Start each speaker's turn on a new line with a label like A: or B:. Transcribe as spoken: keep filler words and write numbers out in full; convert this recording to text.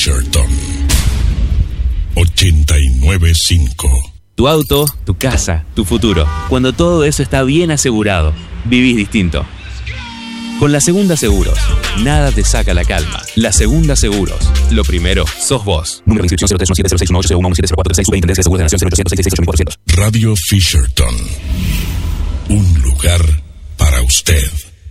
A: Fisherton ochenta y nueve punto cinco.
B: Tu auto, tu casa, tu futuro. Cuando todo eso está bien asegurado, vivís distinto. Con La Segunda Seguros, nada te saca la calma. La Segunda Seguros, lo primero sos vos. Número de inscripción cero tres uno siete cero seis uno ocho cero uno siete cero cuatro tres seis. Superintendencia de Seguros de la Nación cero ochocientos seiscientos sesenta y ocho mil cuatrocientos.
A: Radio Fisherton, un lugar para usted.